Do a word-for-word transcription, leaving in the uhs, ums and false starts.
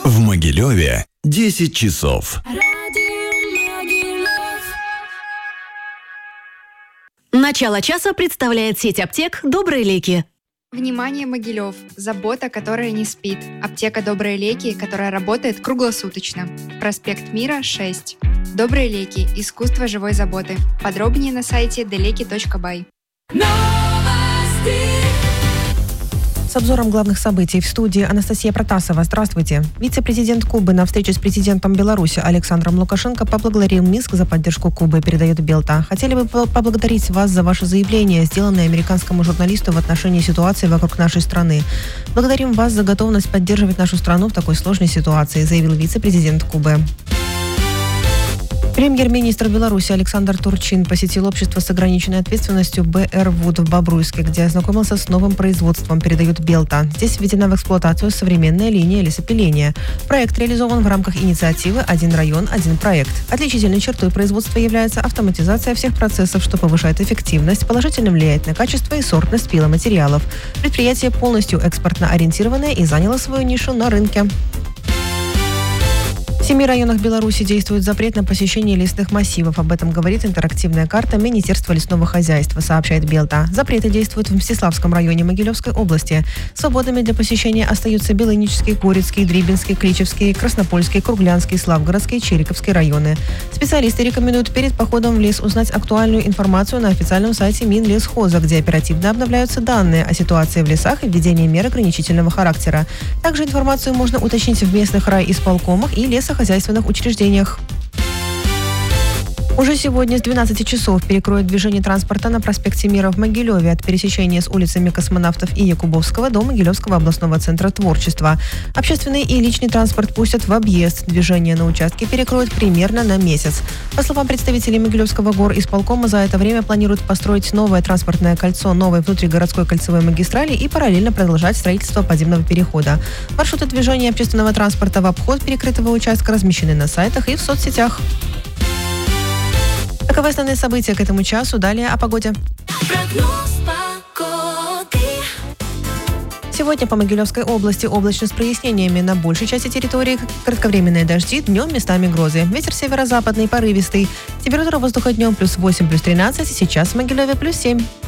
В Могилеве десять часов. Начало часа представляет сеть аптек «Добрые леки». Внимание, Могилев! Забота, которая не спит. Аптека «Добрые леки», которая работает круглосуточно. Проспект Мира, шесть. «Добрые леки. Искусство живой заботы». Подробнее на сайте делеки точка бай. С обзором главных событий в студии Анастасия Протасова. Здравствуйте. Вице-президент Кубы на встрече с президентом Беларуси Александром Лукашенко поблагодарил Минск за поддержку Кубы, передает Белта. Хотели бы поблагодарить вас за ваше заявление, сделанное американскому журналисту в отношении ситуации вокруг нашей страны. Благодарим вас за готовность поддерживать нашу страну в такой сложной ситуации, заявил вице-президент Кубы. Премьер-министр Беларуси Александр Турчин посетил общество с ограниченной ответственностью бэ эр Вуд в Бобруйске, где ознакомился с новым производством, передает Белта. Здесь введена в эксплуатацию современная линия лесопиления. Проект реализован в рамках инициативы «Один район, один проект». Отличительной чертой производства является автоматизация всех процессов, что повышает эффективность, положительно влияет на качество и сортность пиломатериалов. Предприятие полностью экспортно ориентированное и заняло свою нишу на рынке. В семи районах Беларуси действует запрет на посещение лесных массивов. Об этом говорит интерактивная карта Министерства лесного хозяйства, сообщает Белта. Запреты действуют в Мстиславском районе Могилевской области. Свободными для посещения остаются Белынический, Горецкий, Дрибинский, Кличевский, Краснопольский, Круглянский, Славгородский, Чериковский районы. Специалисты рекомендуют перед походом в лес узнать актуальную информацию на официальном сайте Минлесхоза, где оперативно обновляются данные о ситуации в лесах и введении мер ограничительного характера. Также информацию можно уточнить в местных райисполкомах и лесохозяйственных хозяйственных учреждениях. Уже сегодня с двенадцати часов перекроют движение транспорта на проспекте Мира в Могилеве от пересечения с улицами Космонавтов и Якубовского до Могилевского областного центра творчества. Общественный и личный транспорт пустят в объезд. Движение на участке перекроют примерно на месяц. По словам представителей Могилевского горисполкома, за это время планируют построить новое транспортное кольцо новой внутригородской кольцевой магистрали и параллельно продолжать строительство подземного перехода. Маршруты движения общественного транспорта в обход перекрытого участка размещены на сайтах и в соцсетях. Таковы основные события к этому часу. Далее о погоде. Прогноз погоды. Сегодня по Могилевской области облачно с прояснениями. На большей части территории кратковременные дожди, днем местами грозы. Ветер северо-западный, порывистый. Температура воздуха днем плюс восемь, плюс тринадцать. Сейчас в Могилеве плюс семь.